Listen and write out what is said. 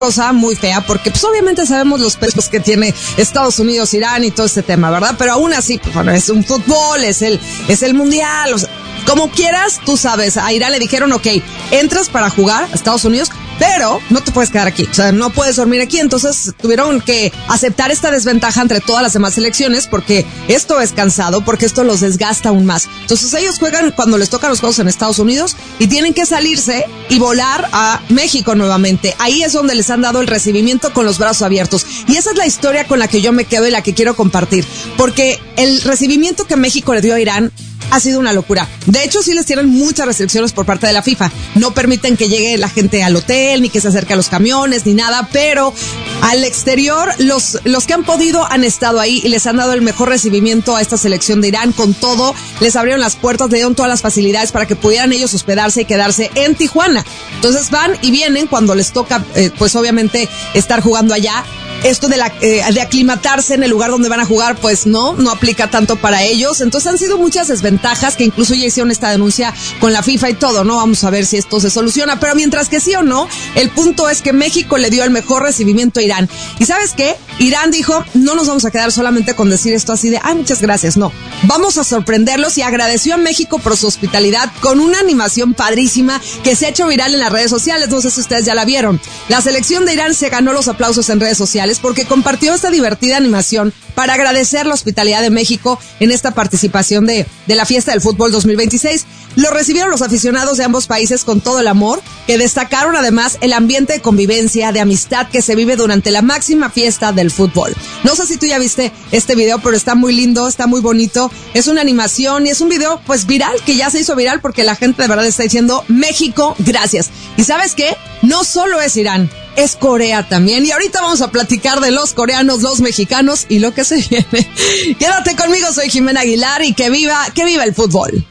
cosa muy fea, porque pues obviamente sabemos los pesos que tiene Estados Unidos, Irán y todo este tema, ¿verdad? Pero aún así, pues bueno, es un fútbol, es el mundial, o sea, como quieras, tú sabes, a Irán le dijeron, ok, entras para jugar a Estados Unidos, pero no te puedes quedar aquí, o sea, no puedes dormir aquí, entonces tuvieron que aceptar esta desventaja entre todas las demás selecciones, porque esto es cansado, porque esto los desgasta aún más. Entonces ellos juegan cuando les tocan los juegos en Estados Unidos y tienen que salirse y volar a México nuevamente. Ahí es donde les han dado el recibimiento con los brazos abiertos. Y esa es la historia con la que yo me quedo y la que quiero compartir, porque el recibimiento que México le dio a Irán ha sido una locura. De hecho, sí les tienen muchas restricciones por parte de la FIFA. No permiten que llegue la gente al hotel, ni que se acerque a los camiones, ni nada, pero al exterior, los que han podido han estado ahí y les han dado el mejor recibimiento a esta selección de Irán. Con todo, les abrieron las puertas, le dieron todas las facilidades para que pudieran ellos hospedarse y quedarse en Tijuana. Entonces van y vienen cuando les toca, pues obviamente, estar jugando allá. Esto de aclimatarse en el lugar donde van a jugar, pues no aplica tanto para ellos. Entonces han sido muchas desventajas que incluso ya hicieron esta denuncia con la FIFA y todo, ¿no? Vamos a ver si esto se soluciona. Pero mientras que sí o no, el punto es que México le dio el mejor recibimiento a Irán. ¿Y sabes qué? Irán dijo, no nos vamos a quedar solamente con decir esto así de, muchas gracias. No, vamos a sorprenderlos, y agradeció a México por su hospitalidad con una animación padrísima que se ha hecho viral en las redes sociales. No sé si ustedes ya la vieron. La selección de Irán se ganó los aplausos en redes sociales porque compartió esta divertida animación para agradecer la hospitalidad de México en esta participación de la fiesta del fútbol 2026. Lo recibieron los aficionados de ambos países con todo el amor, que destacaron además el ambiente de convivencia, de amistad que se vive durante la máxima fiesta del fútbol. No sé si tú ya viste este video, pero está muy lindo, está muy bonito. Es una animación y es un video pues viral, que ya se hizo viral porque la gente de verdad está diciendo, México, gracias. ¿Y sabes qué? No solo es Irán, es Corea también. Y ahorita vamos a platicar de los coreanos, los mexicanos y lo que se viene. Quédate conmigo, soy Jimena Aguilar, y que viva el fútbol.